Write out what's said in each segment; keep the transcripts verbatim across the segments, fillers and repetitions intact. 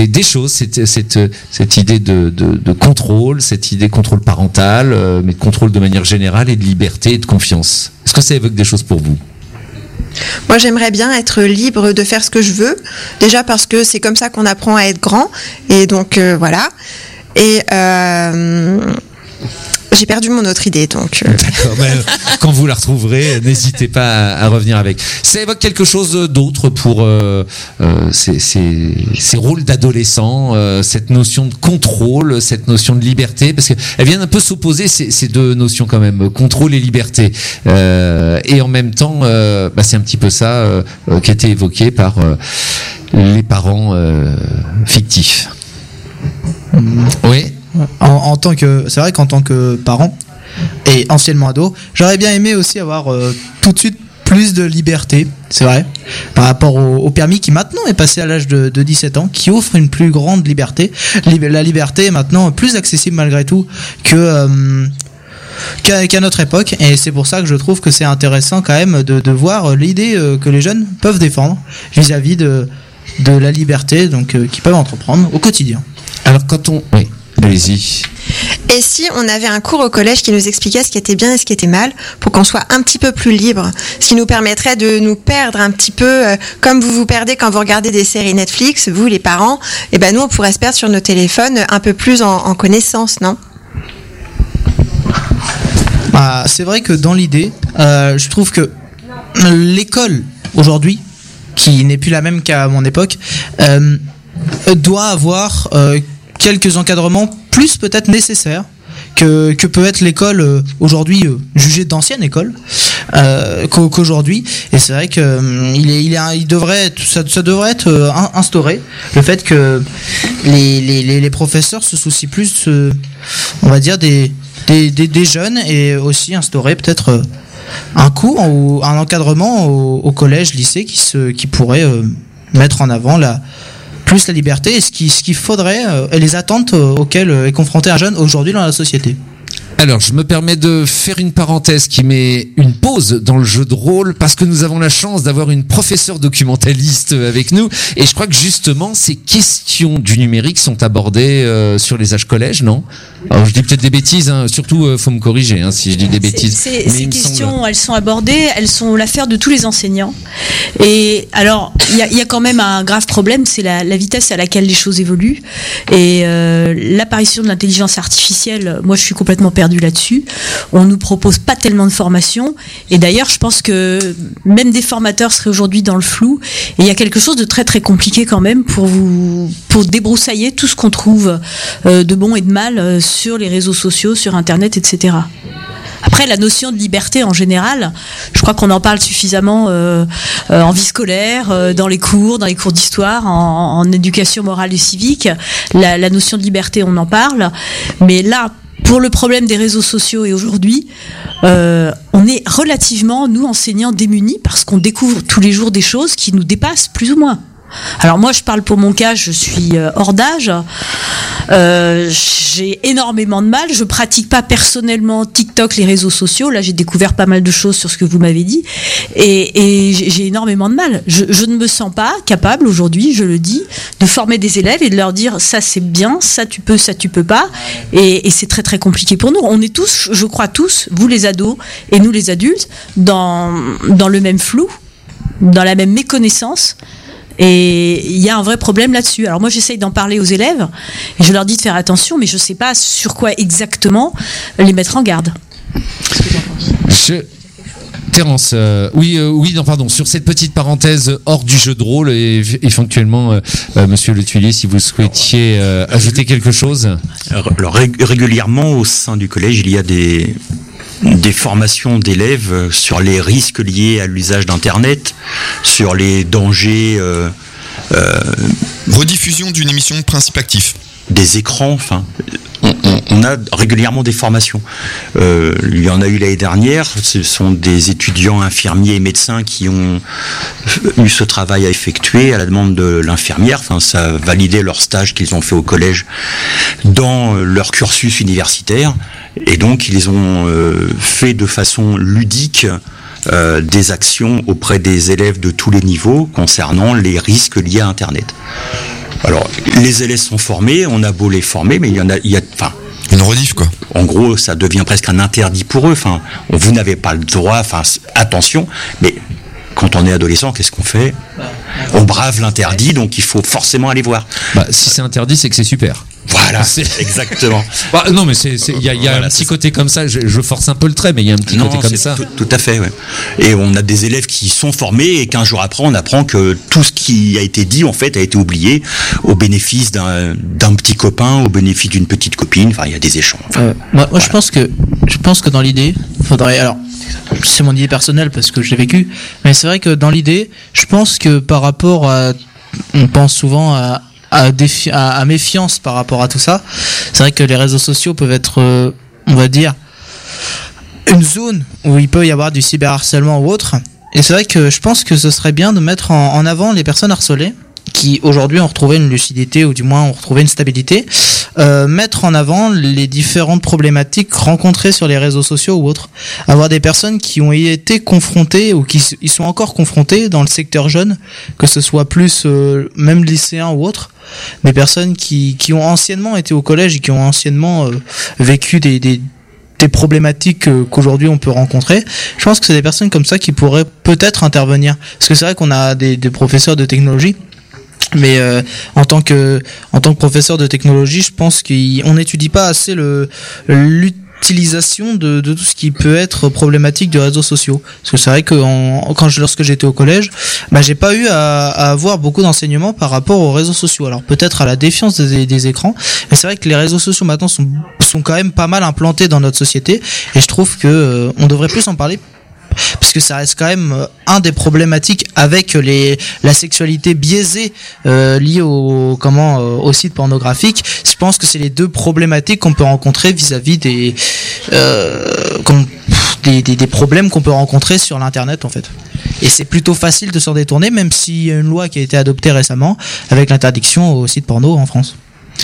des, des choses, cette, cette, cette idée de, de, de contrôle, cette idée de contrôle parental, euh, mais de contrôle de manière générale et de liberté et de confiance. Est-ce que ça évoque des choses pour vous ? Moi, j'aimerais bien être libre de faire ce que je veux. Déjà parce que c'est comme ça qu'on apprend à être grand. Et donc, euh, voilà. Et euh, j'ai perdu mon autre idée, donc... Euh... D'accord, ben, quand vous la retrouverez, n'hésitez pas à, à revenir avec. Ça évoque quelque chose d'autre pour euh, euh, ces, ces, ces rôles d'adolescents, euh, cette notion de contrôle, cette notion de liberté, parce qu'elles viennent un peu s'opposer, ces, ces deux notions quand même, contrôle et liberté. Euh, et en même temps, euh, bah, c'est un petit peu ça euh, qui a été évoqué par euh, les parents euh, fictifs. Mmh. Oui. En, en tant que, c'est vrai qu'en tant que parent et anciennement ado, j'aurais bien aimé aussi avoir euh, tout de suite plus de liberté, c'est vrai, par rapport au, au permis qui maintenant est passé à l'âge de, de dix-sept ans, qui offre une plus grande liberté. La liberté est maintenant plus accessible malgré tout que euh, qu'à, qu'à notre époque, et c'est pour ça que je trouve que c'est intéressant quand même de, de voir l'idée euh, que les jeunes peuvent défendre vis-à-vis de, de la liberté, donc euh, qu'ils peuvent entreprendre au quotidien. Alors quand on... Oui. Allez-y. Et si on avait un cours au collège qui nous expliquait ce qui était bien et ce qui était mal, pour qu'on soit un petit peu plus libre, ce qui nous permettrait de nous perdre un petit peu, euh, comme vous vous perdez quand vous regardez des séries Netflix, vous les parents, et ben nous on pourrait se perdre sur nos téléphones un peu plus en, en connaissance, non ? Ah, c'est vrai que dans l'idée, euh, je trouve que l'école aujourd'hui, qui n'est plus la même qu'à mon époque, euh, doit avoir euh, quelques encadrements plus peut-être nécessaires que, que peut être l'école euh, aujourd'hui euh, jugée d'ancienne école euh, qu'aujourd'hui. Et c'est vrai que euh, il, est, il, est, il devrait être, ça, ça devrait être euh, instauré, le fait que les, les, les professeurs se soucient plus, euh, on va dire, des, des, des, des jeunes, et aussi instaurer peut-être euh, un cours ou un encadrement au, au collège, lycée qui, se, qui pourrait euh, mettre en avant la plus la liberté et ce qu'il ce qu'il faudrait euh, et les attentes euh, auxquelles euh, est confronté un jeune aujourd'hui dans la société. Alors, je me permets de faire une parenthèse qui met une pause dans le jeu de rôle, parce que nous avons la chance d'avoir une professeure documentaliste avec nous, et je crois que justement ces questions du numérique sont abordées euh, sur les âges collège, non ? Alors je dis peut-être des bêtises, hein, surtout euh, faut me corriger hein, si je dis des bêtises. C'est, c'est, ces questions, semble... elles sont abordées, elles sont l'affaire de tous les enseignants. Et alors, il y a, y a quand même un grave problème, c'est la, la vitesse à laquelle les choses évoluent, et euh, l'apparition de l'intelligence artificielle. Moi, je suis complètement perdue là-dessus. On nous propose pas tellement de formation, et d'ailleurs je pense que même des formateurs seraient aujourd'hui dans le flou, et il y a quelque chose de très très compliqué quand même pour vous pour débroussailler tout ce qu'on trouve euh, de bon et de mal euh, sur les réseaux sociaux, sur internet, et cetera. Après, la notion de liberté en général, je crois qu'on en parle suffisamment euh, euh, en vie scolaire, euh, dans les cours, dans les cours d'histoire, en, en éducation morale et civique. La, la notion de liberté, on en parle, mais là, pour le problème des réseaux sociaux et aujourd'hui, euh, on est relativement, nous, enseignants, démunis, parce qu'on découvre tous les jours des choses qui nous dépassent plus ou moins. Alors moi, je parle pour mon cas, je suis euh, hors d'âge, euh, j'ai énormément de mal, je pratique pas personnellement TikTok, les réseaux sociaux, là j'ai découvert pas mal de choses sur ce que vous m'avez dit, et, et j'ai énormément de mal. Je, je ne me sens pas capable aujourd'hui, je le dis, de former des élèves et de leur dire ça c'est bien, ça tu peux, ça tu peux pas, et, et c'est très très compliqué pour nous. On est tous, je crois tous, vous les ados et nous les adultes, dans, dans le même flou, dans la même méconnaissance. Et il y a un vrai problème là-dessus. Alors moi, j'essaye d'en parler aux élèves et je leur dis de faire attention, mais je ne sais pas sur quoi exactement les mettre en garde. Je... Terence, euh, oui, euh, oui, non, pardon. Sur cette petite parenthèse hors du jeu de rôle, et éventuellement, euh, euh, Monsieur Le Tuilier, si vous souhaitiez euh, ajouter quelque chose. Alors régulièrement au sein du collège, il y a des des formations d'élèves sur les risques liés à l'usage d'Internet, sur les dangers. Euh, euh, Rediffusion d'une émission Principe Actif. Des écrans, enfin, on, on, on a régulièrement des formations. Euh, il y en a eu l'année dernière. Ce sont des étudiants infirmiers et médecins qui ont eu ce travail à effectuer à la demande de l'infirmière. Enfin, ça a validé leur stage qu'ils ont fait au collège dans leur cursus universitaire. Et donc, ils ont euh, fait de façon ludique euh, des actions auprès des élèves de tous les niveaux concernant les risques liés à Internet. Alors, les élèves sont formés, on a beau les former, mais il y en a, il y a, enfin, Une rediff, quoi. en gros, ça devient presque un interdit pour eux. Enfin, vous n'avez pas le droit. Enfin, attention. Mais quand on est adolescent, qu'est-ce qu'on fait? On brave l'interdit, donc il faut forcément aller voir. Bah, si c'est interdit, c'est que c'est super. Voilà, C'est- exactement. Bah, non, mais c'est, c'est- il y a, il y a Voilà, un petit c'est côté comme ça. Je, je force un peu le trait, mais il y a un petit Non, côté comme c'est ça. Tout, tout à fait, ouais. Et on a des élèves qui sont formés et qu'un jour après, on apprend que tout ce qui a été dit, en fait, a été oublié au bénéfice d'un, d'un petit copain, au bénéfice d'une petite copine. Enfin, il y a des échanges. Enfin, Euh, moi, moi je pense que je pense que dans l'idée, faudrait alors c'est mon idée personnelle parce que je l'ai vécu, mais c'est vrai que dans l'idée, je pense que par rapport à on pense souvent à à, défi, à, à méfiance par rapport à tout ça. C'est vrai que les réseaux sociaux peuvent être euh, on va dire une zone où il peut y avoir du cyberharcèlement ou autre. Et c'est vrai que je pense que ce serait bien de mettre en, en avant les personnes harcelées qui aujourd'hui ont retrouvé une lucidité ou du moins ont retrouvé une stabilité, euh, mettre en avant les différentes problématiques rencontrées sur les réseaux sociaux ou autres, avoir des personnes qui ont été confrontées ou qui s- y sont encore confrontées dans le secteur jeune, que ce soit plus euh, même lycéens ou autres, des personnes qui, qui ont anciennement été au collège et qui ont anciennement euh, vécu des, des des problématiques euh, qu'aujourd'hui on peut rencontrer. Je pense que c'est des personnes comme ça qui pourraient peut-être intervenir. Parce que c'est vrai qu'on a des, des professeurs de technologie, mais euh, en tant que en tant que professeur de technologie, je pense qu'on n'étudie pas assez le l'utilisation de, de tout ce qui peut être problématique de réseaux sociaux. Parce que c'est vrai que en, quand je, lorsque j'étais au collège, bah j'ai pas eu à, à avoir beaucoup d'enseignements par rapport aux réseaux sociaux. Alors peut-être à la défiance des, des écrans, mais c'est vrai que les réseaux sociaux maintenant sont sont quand même pas mal implantés dans notre société, et je trouve que euh, on devrait plus en parler. Parce que ça reste quand même euh, un des problématiques avec les la sexualité biaisée euh, liée au comment euh, au site pornographique. Je pense que c'est les deux problématiques qu'on peut rencontrer vis-à-vis des euh, comme, pff, des, des des problèmes qu'on peut rencontrer sur l'internet en fait. Et c'est plutôt facile de s'en détourner, même s'il y a une loi qui a été adoptée récemment avec l'interdiction aux sites porno en France.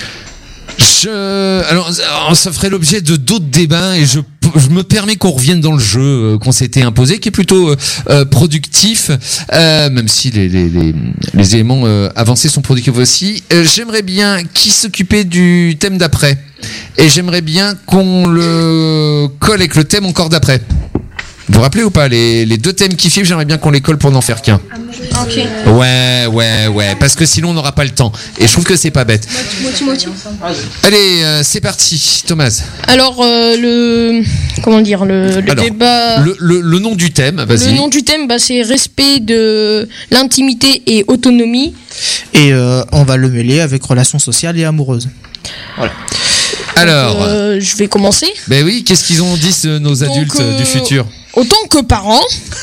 Je, alors, ça ferait l'objet de d'autres débats et je, je me permets qu'on revienne dans le jeu euh, qu'on s'était imposé, qui est plutôt euh, productif, euh, même si les, les, les, les éléments euh, avancés sont productifs aussi. Euh, j'aimerais bien qui s'occupait du thème d'après, et j'aimerais bien qu'on le colle avec le thème encore d'après. Vous vous rappelez ou pas les, les deux thèmes qui filent, j'aimerais bien qu'on les colle pour n'en faire qu'un. Ok. Ouais, ouais, ouais, parce que sinon on n'aura pas le temps. Et je trouve que c'est pas bête. Moitié-moitié. Allez, euh, c'est parti, Thomas. Alors, euh, le. Comment dire Le, le Alors, débat. Le, le, le nom du thème, vas-y. Le nom du thème, bah, c'est respect de l'intimité et autonomie. Et euh, on va le mêler avec relations sociales et amoureuses. Alors, Euh, je vais commencer. ben oui, qu'est-ce qu'ils ont dit ce- nos adultes Donc, euh, euh, du futur? Autant que parent,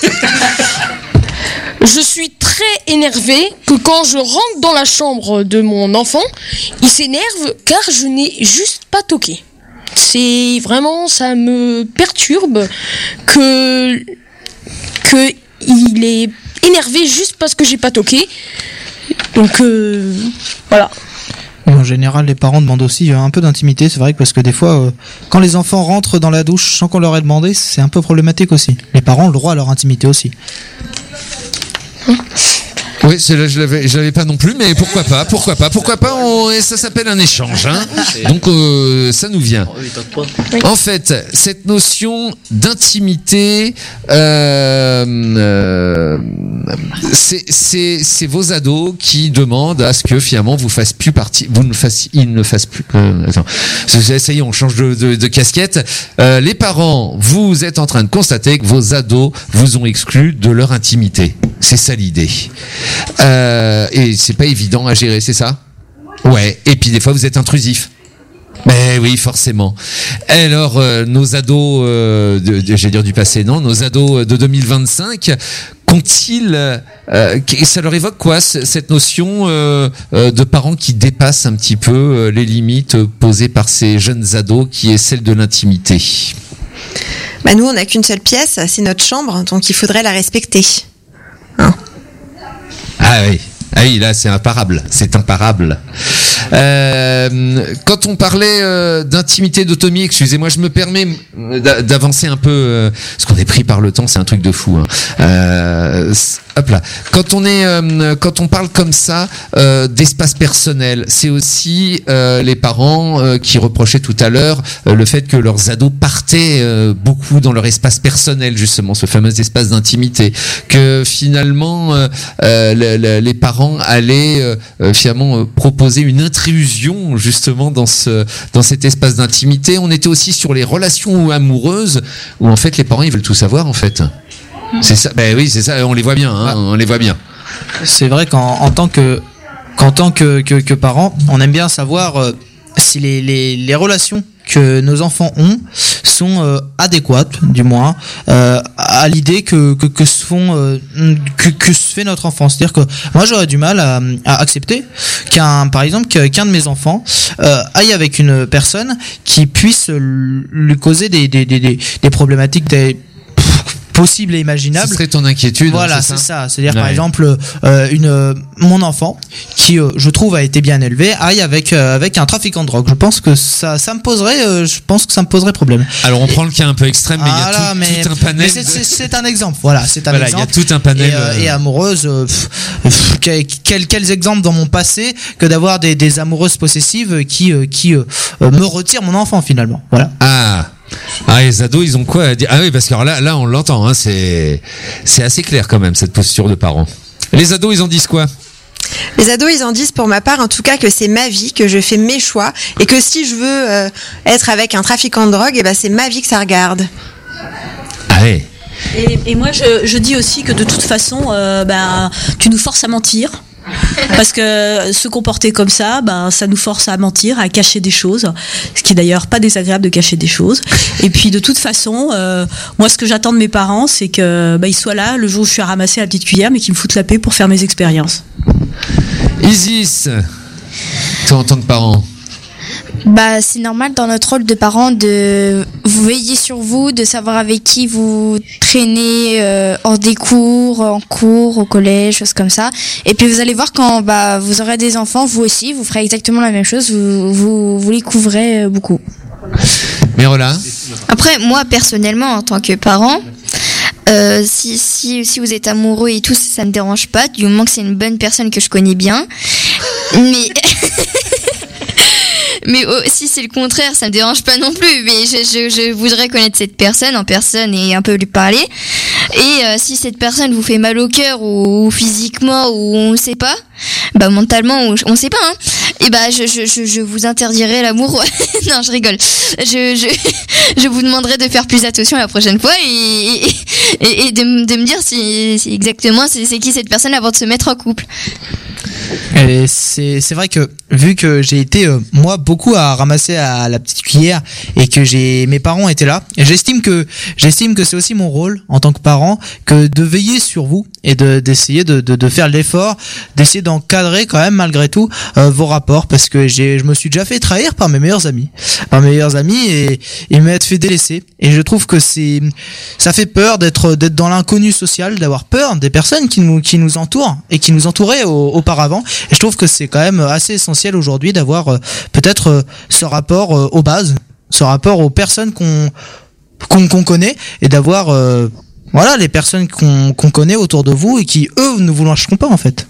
je suis très énervé que quand je rentre dans la chambre de mon enfant, il s'énerve car je n'ai juste pas toqué. C'est vraiment, ça me perturbe que que il est énervé juste parce que j'ai pas toqué. Donc euh, voilà. En général, les parents demandent aussi euh, un peu d'intimité, c'est vrai que parce que des fois, euh, quand les enfants rentrent dans la douche sans qu'on leur ait demandé, c'est un peu problématique aussi. Les parents ont le droit à leur intimité aussi. Oui, celle-là, je l'avais, je l'avais pas non plus, mais pourquoi pas, pourquoi pas, pourquoi pas, on- et ça s'appelle un échange, hein. Donc, euh, ça nous vient. En fait, cette notion d'intimité, euh, euh, c'est, c'est, c'est vos ados qui demandent à ce que finalement vous fassiez plus partie, vous ne fassiez, ils ne fassent plus. Euh, attends, ça y est, on change de, de, de casquette. Euh, les parents, vous êtes en train de constater que vos ados vous ont exclu de leur intimité. C'est ça l'idée. Euh, et c'est pas évident à gérer, c'est ça? Ouais. Et puis des fois vous êtes intrusif. Ben oui, forcément. Alors, euh, nos ados, euh, de, de, j'allais dire du passé, non, nos ados de deux mille vingt-cinq, qu'ont-ils, euh, ça leur évoque quoi, cette notion euh, euh, de parents qui dépassent un petit peu euh, les limites posées par ces jeunes ados, qui est celle de l'intimité? Bah nous, on n'a qu'une seule pièce, c'est notre chambre, donc il faudrait la respecter. Hein. Ah oui. Ah oui, là c'est imparable, c'est imparable. Euh, quand on parlait euh, d'intimité, d'autonomie, excusez-moi, je me permets d'a- d'avancer un peu, euh, parce qu'on est pris par le temps, c'est un truc de fou. Hein. Euh, hop là. Quand on est, euh, quand on parle comme ça euh, d'espace personnel, c'est aussi euh, les parents euh, qui reprochaient tout à l'heure euh, le fait que leurs ados partaient euh, beaucoup dans leur espace personnel, justement, ce fameux espace d'intimité, que finalement euh, euh, le, le, les parents allaient euh, euh, finalement euh, proposer une intrusion justement dans ce dans cet espace d'intimité. On était aussi sur les relations amoureuses où en fait les parents ils veulent tout savoir en fait. C'est ça. Ben oui, c'est ça. On les voit bien. Hein, Ah. on les voit bien. C'est vrai qu'en en tant que qu'en tant que, que, que parents, on aime bien savoir euh, si les, les, les relations que nos enfants ont sont euh, adéquates, du moins, euh, à l'idée que, que, que se font euh, que, que se fait notre enfant. C'est-à-dire que moi j'aurais du mal à, à accepter qu'un, par exemple, que- qu'un de mes enfants euh, aille avec une personne qui puisse lui causer des, des, des, des, des problématiques des possibles et imaginables. Ce serait ton inquiétude. Voilà, hein, c'est ça. ça. C'est-à-dire par Ouais. exemple euh, une euh, mon enfant qui euh, je trouve a été bien élevé aille avec euh, avec un trafiquant de drogue. Je pense que ça ça me poserait euh, je pense que ça me poserait problème. Alors on prend le cas un peu extrême, mais il y a Voilà, tout, mais- tout un panel. mais c'est- de- c'est c'est un exemple. Voilà, c'est un Voilà, il y a exemple. tout un panel. Et, euh, euh, et amoureuse, euh, pff, pff, quel- quel- quels exemples dans mon passé que d'avoir des, des amoureuses possessives qui euh, qui euh, euh, me retirent mon enfant finalement. Voilà. Ah. Ah, les ados, ils ont quoi à dire? Ah oui, parce que alors là, là, on l'entend, hein, c'est, c'est assez clair quand même, cette posture de parents. Les ados, ils en disent quoi? Les ados, ils en disent pour ma part, en tout cas, que c'est ma vie, que je fais mes choix, et que si je veux euh, être avec un trafiquant de drogue, eh ben c'est ma vie que ça regarde. Ah ouais. Et, et moi, je, je dis aussi que de toute façon, euh, ben, tu nous forces à mentir. Parce que se comporter comme ça, ben, ça nous force à mentir, à cacher des choses, ce qui est d'ailleurs pas désagréable de cacher des choses. Et puis de toute façon, euh, moi ce que j'attends de mes parents, c'est que ben, ils soient là le jour où je suis à ramasser la petite cuillère, mais qu'ils me foutent la paix pour faire mes expériences. Isis, toi en tant que parent. Bah, c'est normal dans notre rôle de parents de vous veiller sur vous, de savoir avec qui vous traînez euh, hors des cours, en cours, au collège, choses comme ça. Et puis vous allez voir quand bah vous aurez des enfants, vous aussi, vous ferez exactement la même chose, vous vous, vous les couvrez euh, beaucoup. Mais voilà. Après, moi, personnellement, en tant que parent, euh, si, si, si vous êtes amoureux et tout, ça me dérange pas, du moment que c'est une bonne personne que je connais bien. Mais... Mais oh, si c'est le contraire, ça me dérange pas non plus. Mais je, je, je voudrais connaître cette personne en personne et un peu lui parler. Et euh, si cette personne vous fait mal au cœur ou, ou physiquement ou on ne sait pas, bah mentalement ou on sait pas, hein, et bah je, je, je, je vous interdirai l'amour. Non, je rigole. Je, je, je vous demanderai de faire plus attention la prochaine fois et, et, et de, m- de me dire si, si exactement c'est, c'est qui cette personne avant de se mettre en couple. Et c'est c'est vrai que vu que j'ai été euh, moi beaucoup à ramasser à la petite cuillère et que j'ai mes parents étaient là, et j'estime que j'estime que c'est aussi mon rôle en tant que parent que de veiller sur vous et de d'essayer de de, de faire l'effort d'essayer d'encadrer quand même malgré tout euh, vos rapports, parce que j'ai je me suis déjà fait trahir par mes meilleurs amis par mes meilleurs amis et ils m'ont fait délaisser, et je trouve que c'est ça fait peur d'être d'être dans l'inconnu social, d'avoir peur des personnes qui nous qui nous entourent et qui nous entouraient au, auparavant. Et je trouve que c'est quand même assez essentiel aujourd'hui d'avoir euh, peut-être euh, ce rapport euh, aux bases, ce rapport aux personnes qu'on qu'on, qu'on connaît, et d'avoir euh, voilà les personnes qu'on qu'on connaît autour de vous et qui eux ne vous lâcheront pas en fait.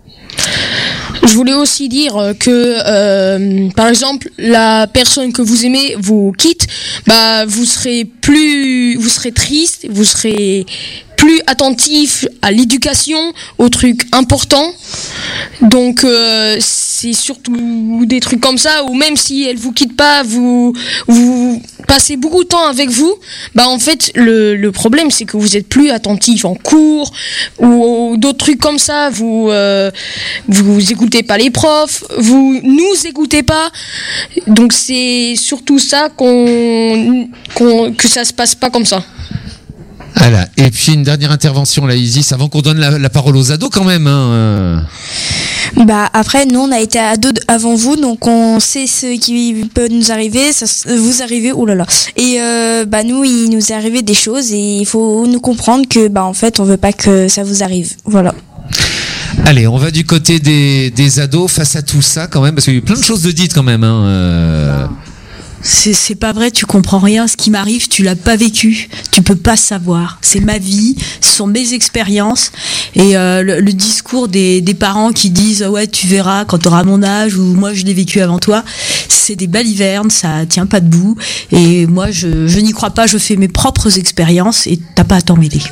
Je voulais aussi dire que, euh, par exemple, la personne que vous aimez vous quitte, bah, vous serez plus, vous serez triste, vous serez plus attentif à l'éducation, aux trucs importants. Donc, euh, c'est surtout des trucs comme ça, ou même si elle vous quitte pas, vous, vous passez beaucoup de temps avec vous, bah, en fait, le, le problème, c'est que vous êtes plus attentif en cours, ou, ou d'autres trucs comme ça, vous, euh, vous écoutez pas les profs, vous nous écoutez pas. Donc, c'est surtout ça qu'on, qu'on, que ça se passe pas comme ça. Voilà. Et puis une dernière intervention là, Isis, avant qu'on donne la, la parole aux ados quand même. Hein. Bah après nous on a été ados avant vous, donc on sait ce qui peut nous arriver, ça s- vous arrivez, oh là là. Et euh, bah nous il nous est arrivé des choses et il faut nous comprendre que bah en fait on veut pas que ça vous arrive. Voilà. Allez, on va du côté des, des ados face à tout ça quand même, parce qu'il y a eu plein de choses de dites quand même. Hein, euh... C'est, c'est pas vrai, tu comprends rien. Ce qui m'arrive, tu l'as pas vécu. Tu peux pas savoir. C'est ma vie, ce sont mes expériences. Et euh, le, le discours des, des parents qui disent « Ouais, tu verras quand tu auras mon âge » ou « Moi, je l'ai vécu avant toi », c'est des balivernes, ça tient pas debout. Et moi, je, je n'y crois pas, je fais mes propres expériences et t'as pas à t'en mêler.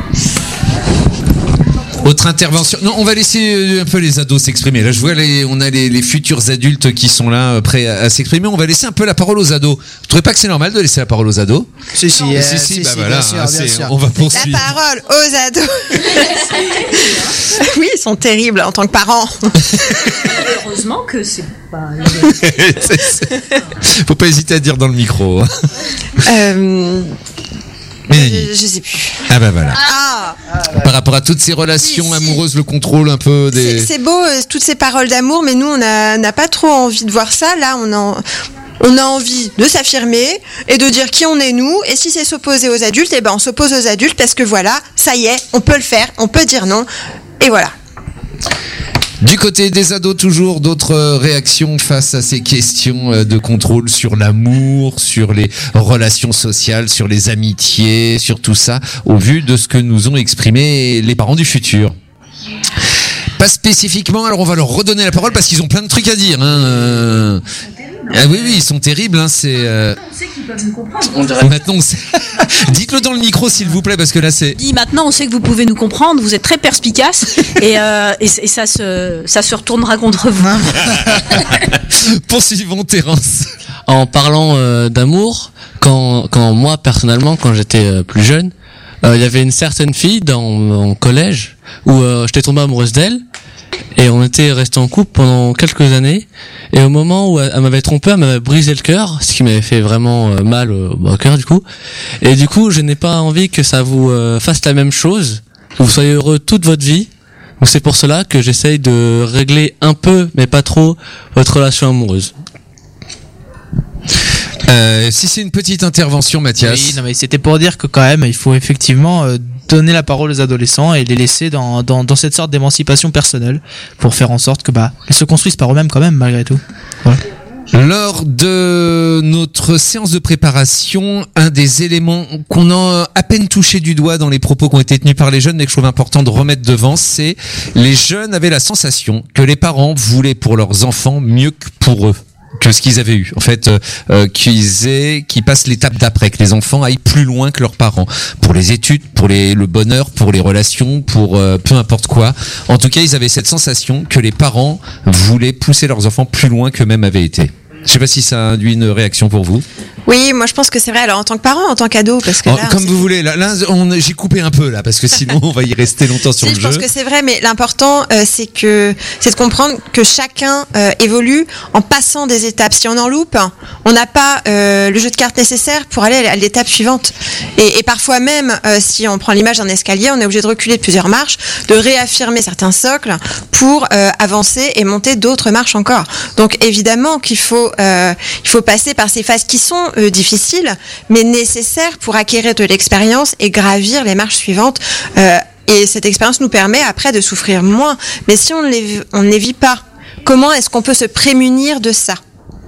Autre intervention. Non, on va laisser un peu les ados s'exprimer. Là, je vois les, on a les, les futurs adultes qui sont là, euh, prêts à, à s'exprimer. On va laisser un peu la parole aux ados. Vous trouvez pas que c'est normal de laisser la parole aux ados? Si, si, euh, si, si, si, bah si, voilà, bien sûr, hein, bien c'est- sûr. on va poursuivre. La parole aux ados. Oui, ils sont terribles en tant que parents. Heureusement que c'est pas... C'est- c'est- Faut pas hésiter à dire dans le micro. Euh, Mélanie. je, je sais plus. Ah bah voilà. Ah, Par rapport à toutes ces relations Si, si. amoureuses, le contrôle un peu des. c'est, c'est beau euh, toutes ces paroles d'amour, mais nous on a- n'a pas trop envie de voir ça. Là, on a, on a envie de s'affirmer et de dire qui on est nous. Et si c'est s'opposer aux adultes, eh ben on s'oppose aux adultes parce que voilà, ça y est, on peut le faire, on peut dire non. Et voilà. Du côté des ados, toujours d'autres euh, réactions face à ces questions euh, de contrôle sur l'amour, sur les relations sociales, sur les amitiés, sur tout ça, au vu de ce que nous ont exprimé les parents du futur. Pas spécifiquement, alors on va leur redonner la parole parce qu'ils ont plein de trucs à dire. Hein. euh. Ah oui, oui, ils sont terribles. Hein, c'est. Euh... On sait qu'ils peuvent nous comprendre. Maintenant, on sait... dites-le dans le micro, s'il vous plaît, parce que là, c'est. Dit maintenant, on sait que vous pouvez nous comprendre, vous êtes très perspicace et, euh, et, et ça, se, ça se retournera contre vous. Poursuivons, Terence. En parlant euh, d'amour, quand, quand moi personnellement, quand j'étais euh, plus jeune, euh, il y avait une certaine fille dans mon collège où euh, j'étais tombé amoureuse d'elle et on était resté en couple pendant quelques années. Et au moment où elle, elle m'avait trompé, elle m'avait brisé le cœur, ce qui m'avait fait vraiment euh, mal au, au cœur du coup. Et du coup, je n'ai pas envie que ça vous euh, fasse la même chose, que vous soyez heureux toute votre vie. Donc c'est pour cela que j'essaye de régler un peu, mais pas trop, votre relation amoureuse. Euh, si c'est une petite intervention, Mathias. Oui, non, mais c'était pour dire que quand même, il faut effectivement euh, donner la parole aux adolescents et les laisser dans, dans, dans cette sorte d'émancipation personnelle pour faire en sorte que bah ils se construisent par eux-mêmes quand même malgré tout. Voilà. Lors de notre séance de préparation, un des éléments qu'on a à peine touché du doigt dans les propos qui ont été tenus par les jeunes, mais que je trouve important de remettre devant, c'est les jeunes avaient la sensation que les parents voulaient pour leurs enfants mieux que pour eux, que ce qu'ils avaient eu. En fait, euh, euh, qu'ils aient, qu'ils passent l'étape d'après, que les enfants aillent plus loin que leurs parents, pour les études, pour les, le bonheur, pour les relations, pour euh, peu importe quoi. En tout cas, ils avaient cette sensation que les parents voulaient pousser leurs enfants plus loin qu'eux-mêmes avaient été. Je sais pas si ça induit une réaction pour vous. Oui, moi je pense que c'est vrai. Alors en tant que parent, en tant qu'ado, parce que Oh, là, comme c'est- vous voulez. Là, là on, j'ai coupé un peu là parce que sinon on va y rester longtemps sur Si, le je pense jeu. que c'est vrai, mais l'important, euh, c'est que c'est de comprendre que chacun euh, évolue en passant des étapes. Si on en loupe, on n'a pas euh, le jeu de cartes nécessaire pour aller à l'étape suivante. Et, et parfois même, euh, si on prend l'image d'un escalier, on est obligé de reculer de plusieurs marches, de réaffirmer certains socles pour euh, avancer et monter d'autres marches encore. Donc évidemment qu'il faut, euh, il faut passer par ces phases qui sont euh, difficiles, mais nécessaires pour acquérir de l'expérience et gravir les marches suivantes. Euh, et cette expérience nous permet après de souffrir moins. Mais si on ne les, on ne les vit pas, comment est-ce qu'on peut se prémunir de ça ?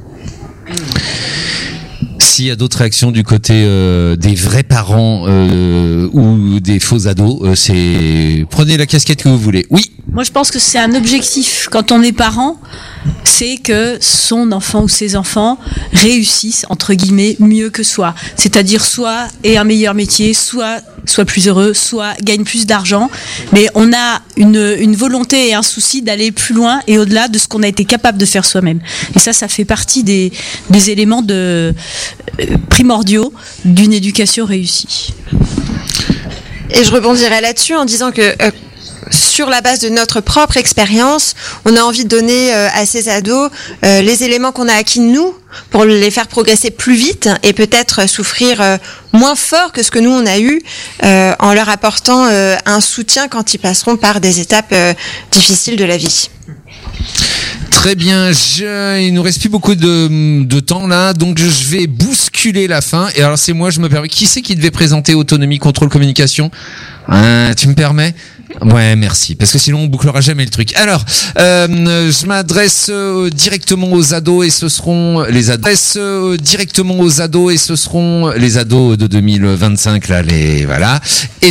S'il y a d'autres réactions du côté euh, des vrais parents euh, ou des faux ados, euh, c'est prenez la casquette que vous voulez. Oui. Moi, je pense que c'est un objectif. Quand on est parent, c'est que son enfant ou ses enfants réussissent, entre guillemets, mieux que soi. C'est-à-dire soit ait un meilleur métier, soit soit plus heureux, soit gagne plus d'argent. Mais on a une, une volonté et un souci d'aller plus loin et au-delà de ce qu'on a été capable de faire soi-même. Et ça, ça fait partie des, des éléments de, euh, primordiaux d'une éducation réussie. Et je rebondirai là-dessus en disant que euh, sur la base de notre propre expérience, on a envie de donner euh, à ces ados euh, les éléments qu'on a acquis nous pour les faire progresser plus vite et peut-être souffrir euh, moins fort que ce que nous on a eu euh, en leur apportant euh, un soutien quand ils passeront par des étapes euh, difficiles de la vie. Très bien, je, il nous reste plus beaucoup de, de temps là, donc je vais bousculer la fin. Et alors c'est moi, je me permets. Qui c'est qui devait présenter autonomie, contrôle, communication? Hein, tu me permets? Ouais, merci. Parce que sinon, on bouclera jamais le truc. Alors, euh, je m'adresse euh, directement aux ados et ce seront les adresses euh, directement aux ados et ce seront les ados de deux mille vingt-cinq là, les voilà. Et